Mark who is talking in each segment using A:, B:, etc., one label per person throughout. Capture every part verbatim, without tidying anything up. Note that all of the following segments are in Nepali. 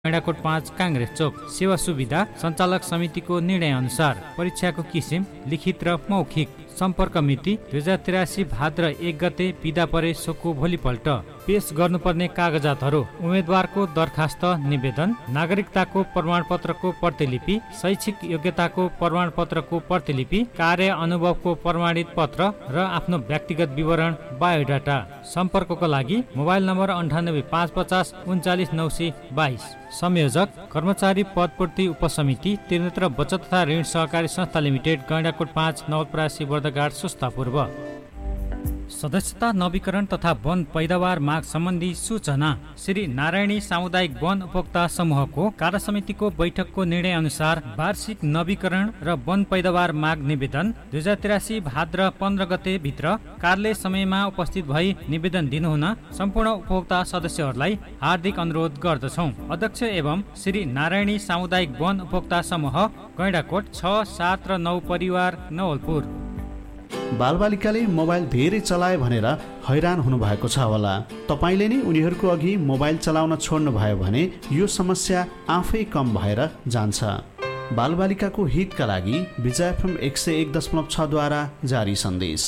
A: गैंडाकोट पाँच काङ्ग्रेस चौक। सेवा सुविधा सञ्चालक समितिको निर्णय अनुसार परीक्षाको किसिम लिखित र मौखिक। सम्पर्क मिति दुई हजार त्रियासी भाद्र एक गते बिदा परे सोको भोलिपल्ट। पेश गर्नुपर्ने कागजातहरू: उम्मेदवारको दरखास्त निवेदन, नागरिकताको प्रमाणपत्रको प्रतिलिपि, शैक्षिक योग्यताको प्रमाणपत्रको प्रतिलिपि, कार्य अनुभवको प्रमाणित पत्र र आफ्नो व्यक्तिगत विवरण बायोडाटा। सम्पर्कको लागि मोबाइल नम्बर अन्ठानब्बे पाँच पचास उन्चालिस नौ सय बाइस। संयोजक कर्मचारी पदपूर्ति उपसमिति त्रिनेत्र बचत तथा ऋण सहकारी संस्था लिमिटेड, गैंडाकोट पाँच, नवलपरासी, बर्दघाट, सुस्तापूर्व। सदस्यता नवीकरण तथा वन पैदावार माग सम्बन्धी सूचना। श्री नारायणी सामुदायिक वन उपभोक्ता समूहको कार्य समितिको बैठकको निर्णय अनुसार वार्षिक नवीकरण र वन पैदावार माग निवेदन दुई हजार त्रियासी भाद्र पन्ध्र गते भित्र कार्यालय समयमा उपस्थित भई निवेदन दिनुहुन सम्पूर्ण उपभोक्ता सदस्यहरूलाई हार्दिक अनुरोध गर्दछौँ। अध्यक्ष एवं श्री नारायणी सामुदायिक वन उपभोक्ता समूह, गैंडाकोट छ, सात र नौ परिवार, नवलपुर।
B: बालबालिकाले मोबाइल धेरै चलाए भनेर हैरान हुनुभएको छ होला। तपाईँले नै उनीहरूको अघि मोबाइल चलाउन छोड्नु भयो भने यो समस्या आफै कम भएर जान्छ। बालबालिकाको हितका लागि विजय एफएम एक सय एक दशमलव छ द्वारा जारी सन्देश।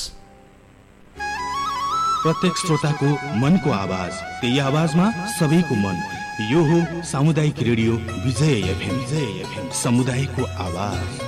C: प्रत्येक श्रोताको मनको आवाज, त्यही आवाजमा सबैको मन। यो हो सामुदायिक रेडियो विजय एफएम। विजय एफएम, समुदायको आवाज।